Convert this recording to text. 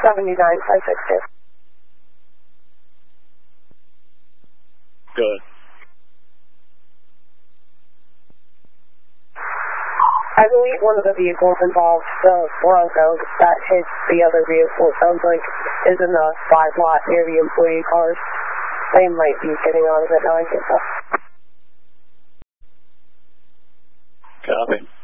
79562. Good. I believe one of the vehicles involves the Bronco that hit the other vehicle. It sounds like is in the 5-lot near the employee cars. They might be getting out of it now. I guess so. Copy.